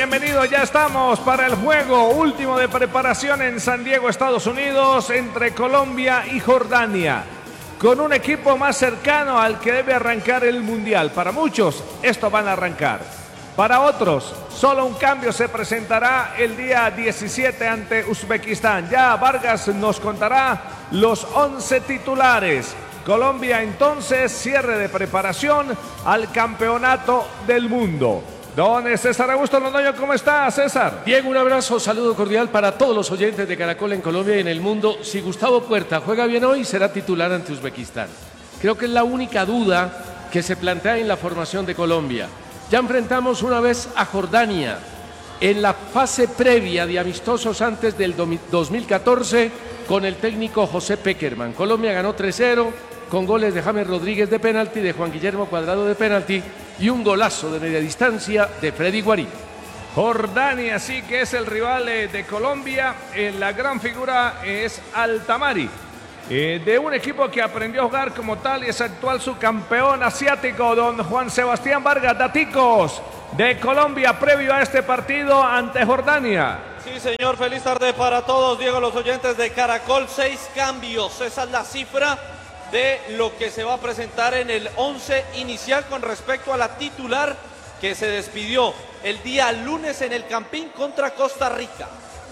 bienvenido. Ya estamos para el juego último de preparación en San Diego, Estados Unidos, entre Colombia y Jordania, con un equipo más cercano al que debe arrancar el Mundial. Para muchos, esto van a arrancar. Para otros, solo un cambio se presentará el día 17 ante Uzbekistán. Ya Vargas nos contará los 11 titulares. Colombia entonces, cierre de preparación al Campeonato del Mundo. Don César Augusto Londoño, ¿cómo está, César? Diego, un abrazo, saludo cordial para todos los oyentes de Caracol en Colombia y en el mundo. Si Gustavo Puerta juega bien hoy, será titular ante Uzbekistán. Creo que es la única duda que se plantea en la formación de Colombia. Ya enfrentamos una vez a Jordania en la fase previa de amistosos antes del 2014 con el técnico José Pekerman. Colombia ganó 3-0 con goles de James Rodríguez de penalti, de Juan Guillermo Cuadrado de penalti y un golazo de media distancia de Freddy Guarín. Jordania sí que es el rival de Colombia. La gran figura es Altamari, de un equipo que aprendió a jugar como tal y es actual subcampeón asiático. Don Juan Sebastián Vargas, daticos de Colombia previo a este partido ante Jordania. Sí, señor, feliz tarde para todos. Diego, los oyentes de Caracol, 6 cambios. Esa es la cifra de lo que se va a presentar en el 11 inicial con respecto a la titular que se despidió el día lunes en el Campín contra Costa Rica.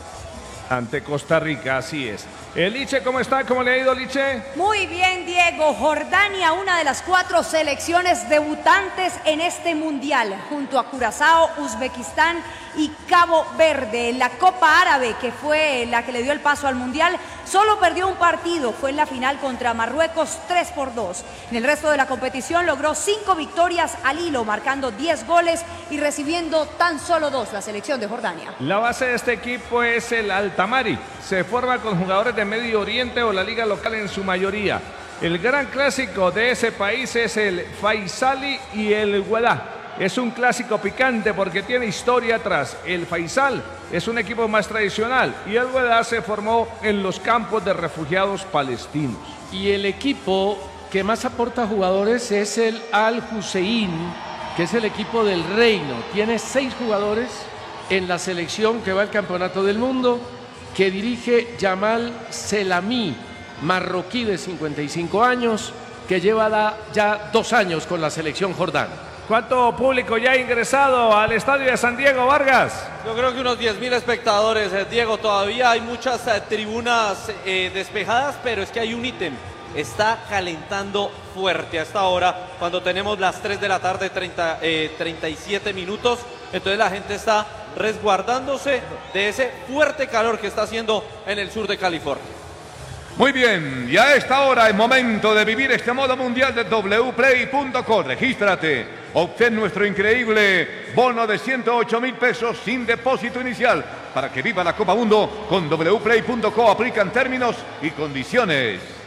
Ante Costa Rica, así es. Liche, ¿cómo está? ¿Cómo le ha ido, Liche? Muy bien, Diego. Jordania, una de las 4 selecciones debutantes en este mundial, junto a Curazao, Uzbekistán y Cabo Verde. En la Copa Árabe, que fue la que le dio el paso al mundial, solo perdió un partido, fue en la final contra Marruecos 3-2. En el resto de la competición logró 5 victorias al hilo, marcando 10 goles y recibiendo tan solo 2 la selección de Jordania. La base de este equipo es el Altamari. Se forma con jugadores de Medio Oriente o la liga local en su mayoría. El gran clásico de ese país es el Faisali y el Wedah. Es un clásico picante porque tiene historia atrás. El Faisal es un equipo más tradicional y el Wedah se formó en los campos de refugiados palestinos. Y el equipo que más aporta jugadores es el Al Hussein, que es el equipo del Reino. Tiene 6 jugadores en la selección que va al Campeonato del Mundo, que dirige Yamal Selami, marroquí de 55 años, que lleva ya 2 años con la selección jordana. ¿Cuánto público ya ha ingresado al estadio de San Diego, Vargas? Yo creo que unos 10.000 espectadores, Diego. Todavía hay muchas tribunas despejadas, pero es que hay un ítem. Está calentando fuerte a esta hora, cuando tenemos las 3 de la tarde, 37 minutos. Entonces la gente está resguardándose de ese fuerte calor que está haciendo en el sur de California. Muy bien, y a esta hora es momento de vivir este modo mundial de wplay.co. Regístrate, obtén nuestro increíble bono de 108.000 pesos sin depósito inicial para que viva la Copa Mundo con wplay.co. Aplican términos y condiciones.